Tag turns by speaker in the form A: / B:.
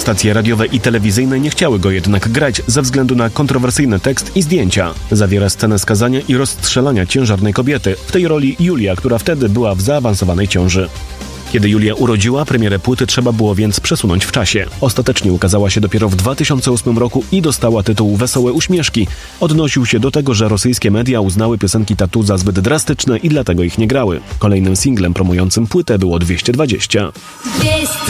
A: Stacje radiowe i telewizyjne nie chciały go jednak grać ze względu na kontrowersyjny tekst i zdjęcia. Zawiera scenę skazania i rozstrzelania ciężarnej kobiety, w tej roli Julia, która wtedy była w zaawansowanej ciąży. Kiedy Julia urodziła, premierę płyty trzeba było więc przesunąć w czasie. Ostatecznie ukazała się dopiero w 2008 roku i dostała tytuł Wesołe uśmieszki. Odnosił się do tego, że rosyjskie media uznały piosenki Tatu za zbyt drastyczne i dlatego ich nie grały. Kolejnym singlem promującym płytę było 220.
B: 220.